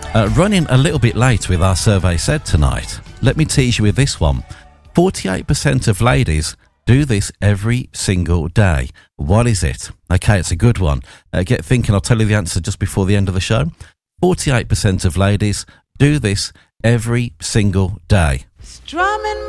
Running a little bit late with our survey said tonight. Let me tease you with this one. 48% of ladies do this every single day. What is it? Okay, it's a good one. Get thinking. I'll tell you the answer just before the end of the show. 48% of ladies do this every single day. Strumming